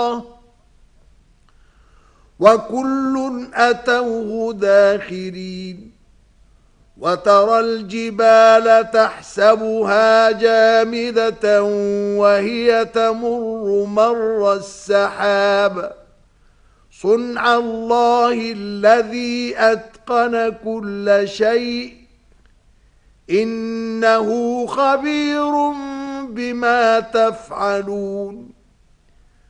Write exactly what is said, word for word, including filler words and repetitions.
وكل أتوه داخرين وترى الجبال تحسبها جامدة وهي تمر مر السحاب صنع الله الذي أتقن كل شيء إنه خبير بما تفعلون